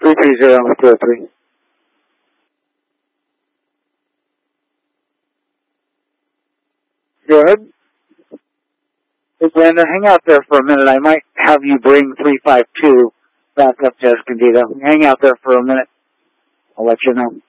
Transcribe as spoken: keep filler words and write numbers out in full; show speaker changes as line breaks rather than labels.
three three zero, two oh three. Good. Hey, Brenda, hang out there for a minute. I might have you bring three five two back up to Escondido. Hang out there for a minute. I'll let you know.